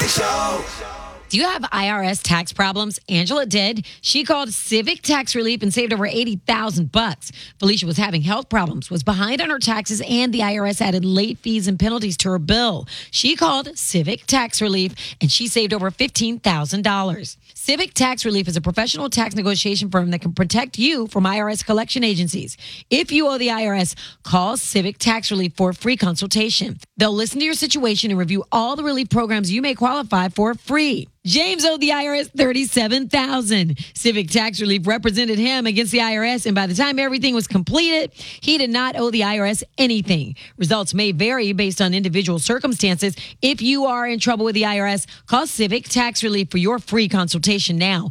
Show. Do you have IRS tax problems? Angela did. She called Civic Tax Relief and saved over $80,000. Felicia was having health problems, was behind on her taxes, and the IRS added late fees and penalties to her bill. She called Civic Tax Relief and she saved over $15,000. Civic Tax Relief is a professional tax negotiation firm that can protect you from IRS collection agencies. If you owe the IRS, call Civic Tax Relief for a free consultation. They'll listen to your situation and review all the relief programs you may qualify for free. James owed the IRS $37,000. Civic Tax Relief represented him against the IRS, and by the time everything was completed, he did not owe the IRS anything. Results may vary based on individual circumstances. If you are in trouble with the IRS, call Civic Tax Relief for your free consultation now.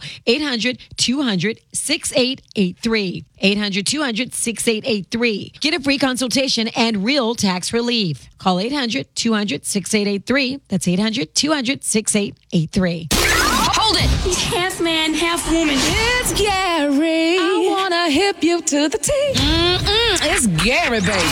800-200-6883. 800-200-6883. Get a free consultation and real tax relief. Call 800-200-6883. That's 800-200-6883. Hold it! He's half man, half woman. It's Gary. I wanna hip you to the T. It's Gary, baby.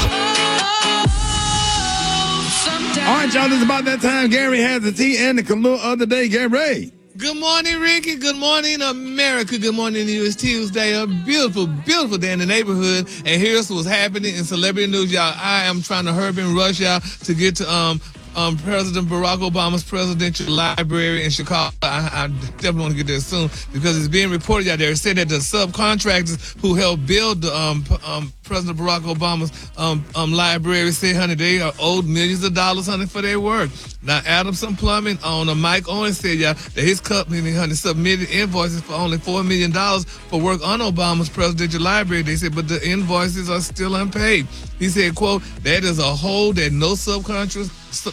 All right, y'all, it's about that time. Gary has the tea and the Kahlua of the day. Gary. Good morning, Ricky. Good morning, America. Good morning to you. It's Tuesday. A beautiful, beautiful day in the neighborhood. And here's what's happening in celebrity news, y'all. I am trying to hurry and rush y'all to get to President Barack Obama's presidential library in Chicago. I definitely want to get there soon because it's being reported out there. It said that the subcontractors who helped build the President Barack Obama's library said, honey, they are owed millions of dollars, honey, for their work. Now, Adamson Plumbing owner Mike Owens said, y'all, that his company, honey, submitted invoices for only $4 million for work on Obama's presidential library. They said, but the invoices are still unpaid. He said, quote, that is a hole that no subcontractor,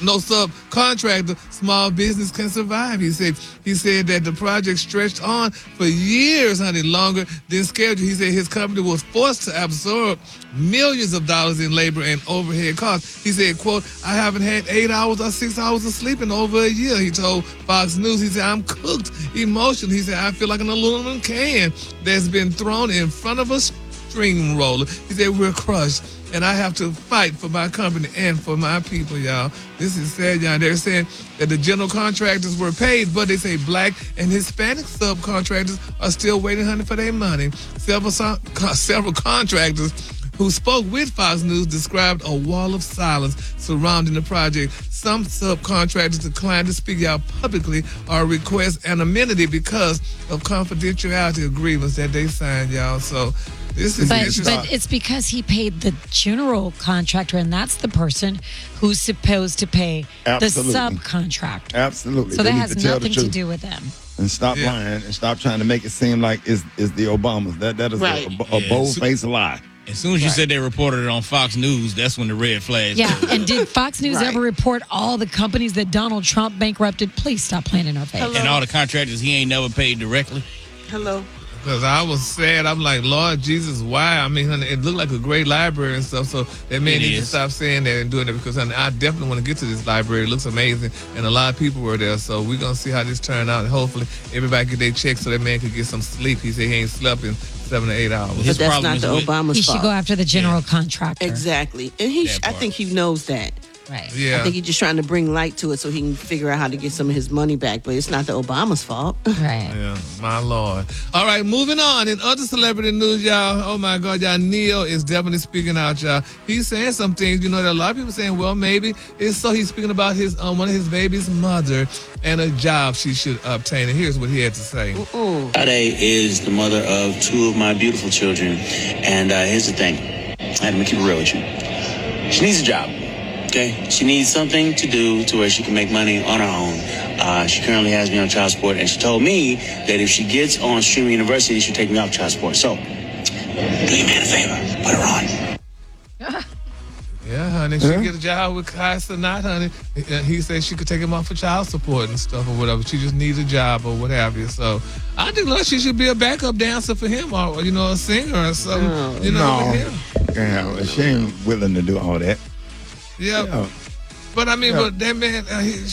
small business can survive. He said that the project stretched on for years, honey, longer than scheduled. He said his company was forced to absorb millions of dollars in labor and overhead costs. He said, quote, I haven't had 8 hours or 6 hours of sleep in over a year. He told Fox News, he said, I'm cooked emotionally. He said, I feel like an aluminum can that's been thrown in front of a string roller. He said, we're crushed. And I have to fight for my company and for my people, y'all. This is sad, y'all. They're saying that the general contractors were paid, but they say black and Hispanic subcontractors are still waiting, honey, for their money. Several contractors who spoke with Fox News described a wall of silence surrounding the project. Some subcontractors declined to speak out publicly or request anonymity because of confidentiality agreements that they signed, y'all. So this is But it's because he paid the general contractor, and that's the person who's supposed to pay Absolutely. the subcontractor. Absolutely. So They that need has to tell the nothing to truth do with them. and stop lying and stop trying to make it seem like it's the Obamas. That is Right. a bold-faced lie. As soon as you said they reported it on Fox News, that's when the red flags. Yeah, and did Fox News Right. ever report all the companies that Donald Trump bankrupted? Please stop playing in our face. And all the contractors he ain't never paid directly. Hello. Because I was sad. I'm like, Lord Jesus, why? I mean, honey, it looked like a great library and stuff. So they may need to stop saying that and doing it because, honey, I definitely want to get to this library. It looks amazing. And a lot of people were there. So we're going to see how this turned out. And hopefully everybody get their checks so that man could get some sleep. He said he ain't slept in 7 to 8 hours. But that's not the Obama's He fault. should go after the general contractor. Exactly. And I think he knows that. Right. Yeah. I think he's just trying to bring light to it so he can figure out how to get some of his money back. But it's not the Obama's fault. Right. Yeah, my Lord. All right, moving on. In other celebrity news, y'all, oh my God, y'all, Neil is definitely speaking out, y'all. He's saying some things, that a lot of people saying, well, maybe it's so he's speaking about his one of his baby's mother and a job she should obtain. And here's what he had to say. Ade is the mother of 2 of my beautiful children. And here's the thing. I'm going to keep it real with you. She needs a job. Okay, she needs something to do to where she can make money on her own. She currently has me on child support, and she told me that if she gets on Streamer University, she'll take me off child support. So, do your man a favor, put her on. Yeah, honey, she get a job with Kai Sanat, honey. He said she could take him off for child support and stuff or whatever. She just needs a job or what have you. So I think, look, she should be a backup dancer for him or, a singer or something, No. with him. Yeah, she ain't willing to do all that. Yeah. But I mean, but that man,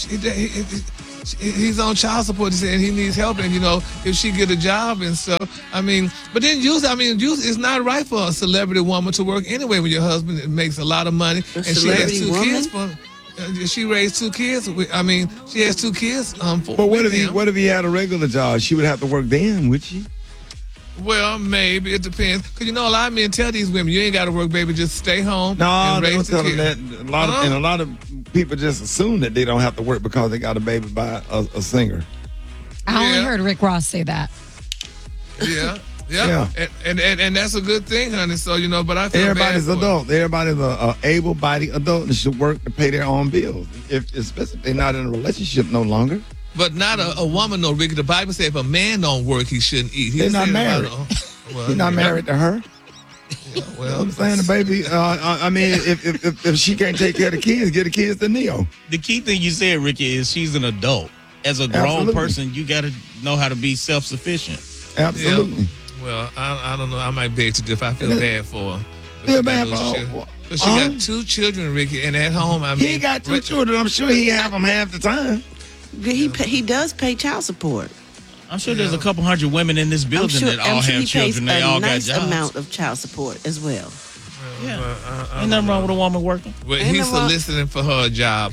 he's on child support. He said he needs help, and if she get a job and stuff, I mean, but then it's not right for a celebrity woman to work anyway when your husband makes a lot of money and she has 2 kids for. She raised 2 kids. She has 2 kids. But what if he had a regular job? She would have to work then, would she? Well, maybe it depends. Because a lot of men tell these women, you ain't got to work, baby. Just stay home. No, and they don't raise the tell them kids. that. A lot of people just assume that they don't have to work because they got a baby by a singer. I only Yeah. heard Rick Ross say that. Yeah. Yeah. And that's a good thing, honey. So, but I feel Everybody's bad for her. adult. Everybody's a able-bodied adult and should work to pay their own bills. Especially if they're not in a relationship no longer. But not a woman, no, Ricky. The Bible says if a man don't work, he shouldn't eat. They're not said married. He's not married to her. Well, I'm saying the baby. If she can't take care of the kids, get the kids to Neo. The key thing you said, Ricky, is she's an adult. As a grown Absolutely. person, you got to know how to be self-sufficient. Absolutely. Well, I don't know. I might beg to differ. I feel bad for her. Feel bad for her? But she got 2 children, Ricky, and at home, He ain't got 2 children. I'm sure he have them half the time. He does pay child support. I'm sure there's a couple hundred women in this building that all he have pays children. They a all nice got jobs. amount of child support as well. Yeah. Ain't nothing wrong with a woman working. Well, he's soliciting for her a job,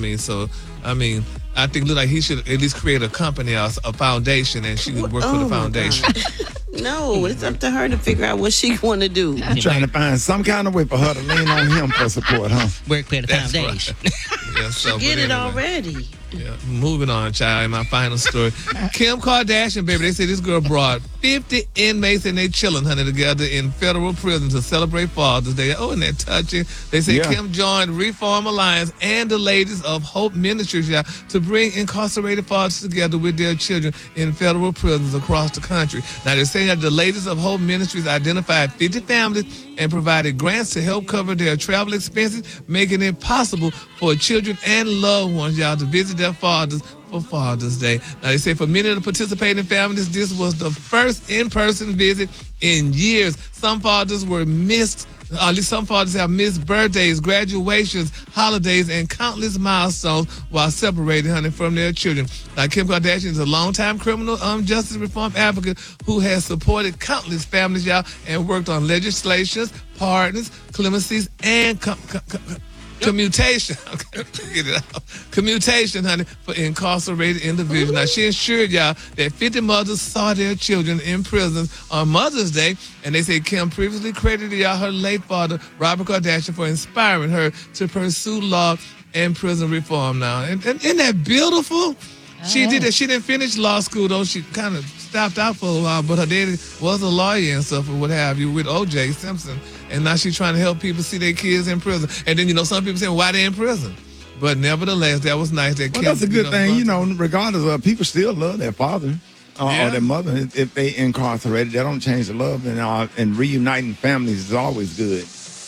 I think look like he should at least create a company or a foundation, and she could work for the foundation. No, it's up to her to figure out what she want to do. I'm trying to find some kind of way for her to lean on him for support, huh? Work for the That's foundation. right. Yeah, so, Get but it anyway. already. Yeah, moving on, child. In my final story, Kim Kardashian, baby. They say this girl brought 50 inmates and they chilling, honey, together in federal prison to celebrate Father's Day. Oh, and they're touching. They say Yeah. Kim joined Reform Alliance and the Ladies of Hope Ministries, yeah, to bring incarcerated fathers together with their children in federal prisons across the country. Now they're saying that the Ladies of Hope Ministries identified 50 families and provided grants to help cover their travel expenses, making it possible for children and loved ones, y'all, to visit their fathers for Father's Day. Now, they say for many of the participating families, this was the first in-person visit in years. Some fathers were missed. At least some fathers have missed birthdays, graduations, holidays, and countless milestones while separated, honey, from their children. Now, Kim Kardashian is a longtime criminal justice reform advocate who has supported countless families, y'all, and worked on legislations, pardons, clemencies, and commutation. Get it out. Commutation, honey, for incarcerated individuals. Now, she ensured y'all that 50 mothers saw their children in prisons on Mother's Day, and they say Kim previously credited y'all her late father, Robert Kardashian, for inspiring her to pursue law and prison reform now. And isn't that beautiful? She did that. She didn't finish law school, though. She kind of stopped out for a while, but her daddy was a lawyer and stuff, or what have you, with O.J. Simpson. And now she's trying to help people see their kids in prison. And then, some people say, why they in prison? But nevertheless, that was nice. That Well, Kim, that's a good thing. Regardless of people still love their father or their mother. If they incarcerated, that don't change the love. And reuniting families is always good.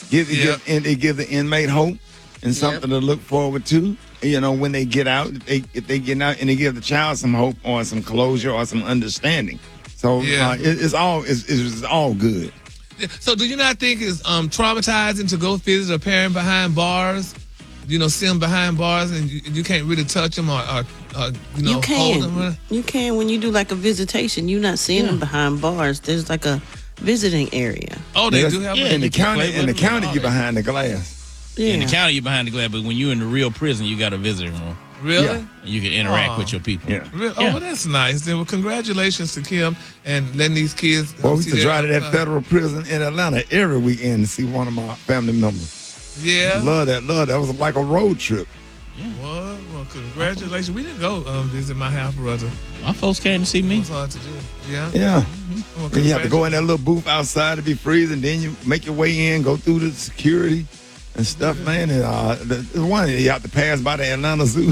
It gives the inmate hope and something to look forward to. When they get out, if they get out, and they give the child some hope or some closure or some understanding. So it's all good. So do you not think it's traumatizing to go visit a parent behind bars? See them behind bars and you can't really touch them or You hold them? can. You can when you do like a visitation. You're not seeing them behind bars. There's like a visiting area. Oh, they do have in the you can county. play In the with them county, and you're all that. behind the glass. Yeah. In the county, you're behind the glass, but when you're in the real prison, you got a visitor room. Really? Yeah. And you can interact with your people. Yeah. Really? Oh, well, that's nice. Then, well, congratulations to Kim and letting these kids. Well, we see used to their- drive to that federal prison in Atlanta every weekend to see one of my family members. Yeah. Love that. That was like a road trip. Well, congratulations. We didn't go visit my half brother. My folks came to see It me. was hard to do. Yeah. Yeah. Well, Then you have to go in that little booth outside to be freezing. Then you make your way in, go through the security and stuff, man. And the one you have to pass by the Atlanta Zoo.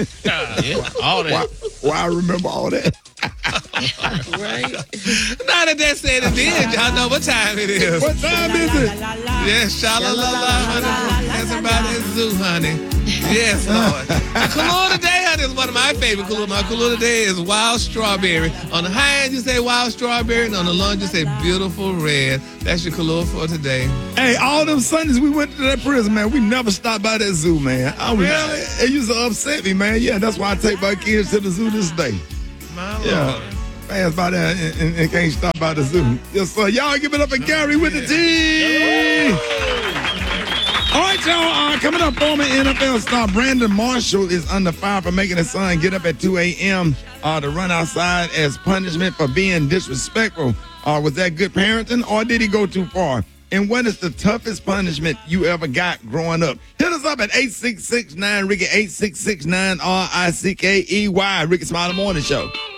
All that. Why I remember all that? Right? Now that said and did, y'all know what time it is. What time is it? Yes, sha-la-la-la, honey. That's about that zoo, honey. Yes, Lord. Now, Kahlua today, honey, is one of my favorite Kahlua. My Kahlua today is wild strawberry. On the high end, you say wild strawberry, and on the low end, you say beautiful red. That's your Kahlua for today. Hey, all them Sundays we went to that prison, man, we never stopped by that zoo, man. Really? It used to upset me, man. Yeah, that's why I take my kids to the zoo this day. My Lord. Yeah. Pass by there and can't stop by the zoo. Yes, sir. Y'all give it up for Gary with the T. All right, y'all. Coming up, former NFL star Brandon Marshall is under fire for making his son get up at 2 a.m. To run outside as punishment for being disrespectful. Was that good parenting, or did he go too far? And what is the toughest punishment you ever got growing up? Hit us up at 866-9-RICKY, 866-9-RICKEY, Ricky Smiley Morning Show.